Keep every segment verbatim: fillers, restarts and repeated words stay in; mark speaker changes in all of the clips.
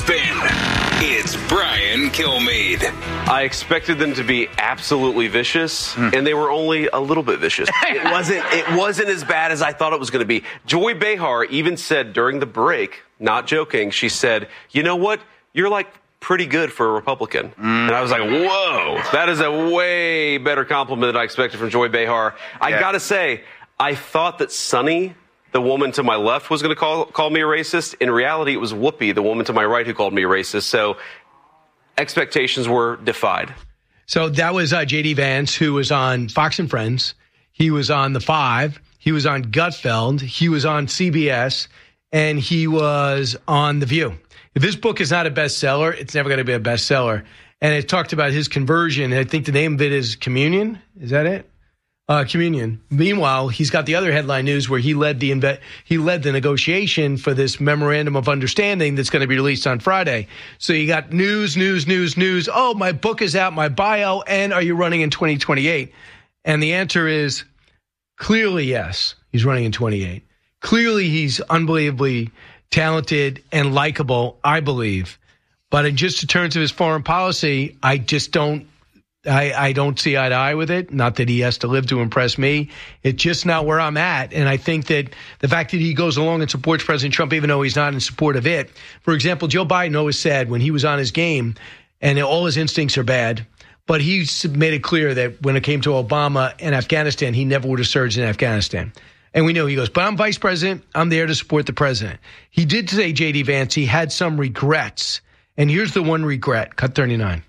Speaker 1: spin. It's Brian Kilmeade.
Speaker 2: I expected them to be absolutely vicious, mm. and they were only a little bit vicious. It wasn't it wasn't as bad as I thought it was going to be. Joy Behar even said during the break, not joking, she said, you know what? You're like pretty good for a Republican. Mm. And I was like, whoa, that is a way better compliment than I expected from Joy Behar. I yeah. got to say, I thought that Sunny, the woman to my left, was going to call call me a racist. In reality, it was Whoopi, the woman to my right, who called me a racist. So expectations were defied.
Speaker 3: So that was uh, J D. Vance, who was on Fox and Friends. He was on The Five. He was on Gutfeld. He was on C B S. And he was on The View. If this book is not a bestseller, it's never going to be a bestseller. And it talked about his conversion. I think the name of it is Communion. Is that it? Uh, communion. Meanwhile, he's got the other headline news where he led the inve- he led the negotiation for this memorandum of understanding that's going to be released on Friday. So you got news, news, news, news. Oh, my book is out, my bio, and are you running in twenty twenty-eight? And the answer is clearly yes. He's running in twenty-eight. Clearly, he's unbelievably talented and likable, I believe. But in just in terms of his foreign policy, I just don't. I, I don't see eye to eye with it. Not that he has to live to impress me. It's just not where I'm at. And I think that the fact that he goes along and supports President Trump, even though he's not in support of it. For example, Joe Biden always said when he was on his game, and all his instincts are bad, but he made it clear that when it came to Obama and Afghanistan, he never would have surged in Afghanistan. And we know he goes, but I'm vice president. I'm there to support the president. He did say, J D. Vance, he had some regrets. And here's the one regret. Cut thirty-nine.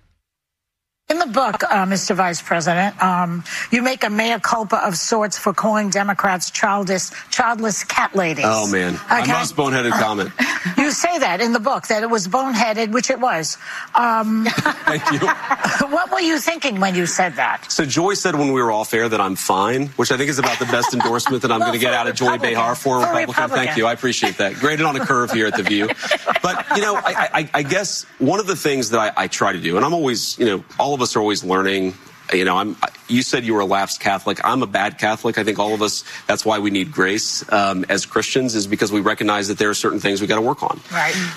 Speaker 4: In the book, uh, Mister Vice President, um, you make a mea culpa of sorts for calling Democrats childless, childless cat ladies.
Speaker 2: Oh, man.
Speaker 4: Okay?
Speaker 2: My most boneheaded comment.
Speaker 4: You say that in the book, that it was boneheaded, which it was. Um,
Speaker 2: Thank you.
Speaker 4: What were you thinking when you said that?
Speaker 2: So Joy said when we were off air that I'm fine, which I think is about the best endorsement that I'm well, going to get out of Joy Behar for a Republican. Republican. Thank you. I appreciate that. Graded on a curve here at The View. But, you know, I, I, I guess one of the things that I, I try to do, and I'm always, you know, all of us are always learning. You know, I'm. You said you were a lapsed Catholic. I'm a bad Catholic. I think all of us. That's why we need grace um, as Christians, is because we recognize that there are certain things we got to work on.
Speaker 4: Right.